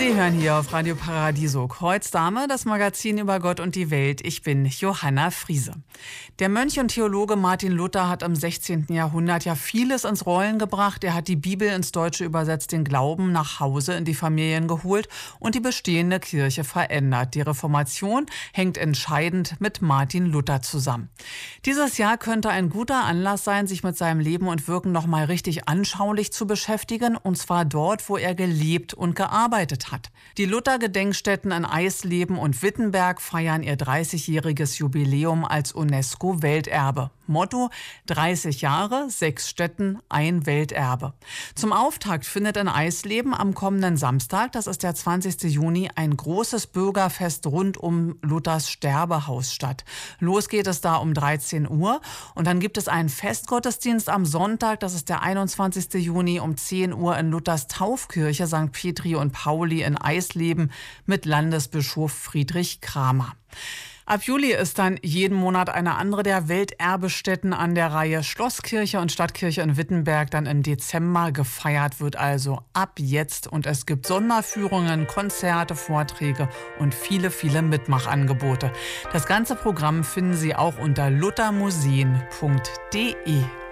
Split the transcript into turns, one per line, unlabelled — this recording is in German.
Sie hören hier auf Radio Paradiso Kreuzdame, das Magazin über Gott und die Welt. Ich bin Johanna Friese. Der Mönch und Theologe Martin Luther hat im 16. Jahrhundert ja vieles ins Rollen gebracht. Er hat die Bibel ins Deutsche übersetzt, den Glauben nach Hause in die Familien geholt und die bestehende Kirche verändert. Die Reformation hängt entscheidend mit Martin Luther zusammen. Dieses Jahr könnte ein guter Anlass sein, sich mit seinem Leben und Wirken noch mal richtig anschaulich zu beschäftigen, und zwar dort, wo er gelebt und gearbeitet hat. Die Luther-Gedenkstätten in Eisleben und Wittenberg feiern ihr 30-jähriges Jubiläum als UNESCO-Welterbe. Motto: 30 Jahre, 6 Stätten, ein Welterbe. Zum Auftakt findet in Eisleben am kommenden Samstag, das ist der 20. Juni, ein großes Bürgerfest rund um Luthers Sterbehaus statt. Los geht es da um 13 Uhr und dann gibt es einen Festgottesdienst am Sonntag, das ist der 21. Juni um 10 Uhr in Luthers Taufkirche St. Petri und Pauli in Eisleben mit Landesbischof Friedrich Kramer. Ab Juli ist dann jeden Monat eine andere der Welterbestätten an der Reihe. Schlosskirche und Stadtkirche in Wittenberg dann im Dezember. Gefeiert wird also ab jetzt, und es gibt Sonderführungen, Konzerte, Vorträge und viele, viele Mitmachangebote. Das ganze Programm finden Sie auch unter luthermuseen.de.